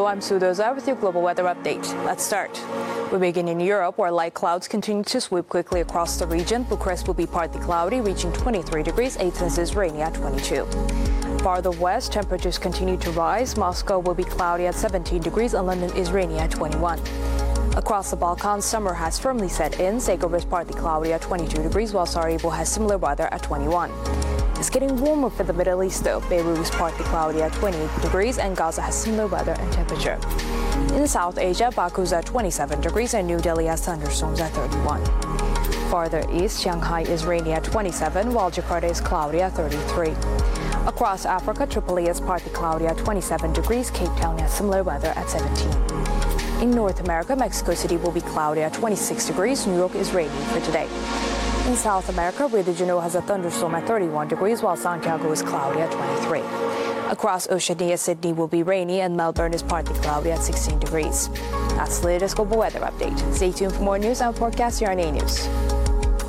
Hello, I'm Sudoza with your global weather update. Let's start. We begin in Europe, where light clouds continue to sweep quickly across the region. Bucharest will be partly cloudy, reaching 23 degrees. Athens is rainy at 22. Farther west, temperatures continue to rise. Moscow will be cloudy at 17 degrees, and London is rainy at 21. Across the Balkans, summer has firmly set in. Zagreb is partly cloudy at 22 degrees, while Sarajevo has similar weather at 21. It's getting warmer for the Middle East, though. Beirut is partly cloudy at 28 degrees, and Gaza has similar weather and temperature. In South Asia, Baku's at 27 degrees, and New Delhi has thunderstorms at 31. Farther east, Shanghai is rainy at 27, while Jakarta is cloudy at 33. Across Africa, Tripoli is partly cloudy at 27 degrees. Cape Town has similar weather at 17. In North America, Mexico City will be cloudy at 26 degrees. New York is rainy for today. In South America, Rio de Janeiro has a thunderstorm at 31 degrees, while Santiago is cloudy at 23. Across Oceania, Sydney will be rainy, and Melbourne is partly cloudy at 16 degrees. That's the latest global weather update. Stay tuned for more news and forecasts here on A News.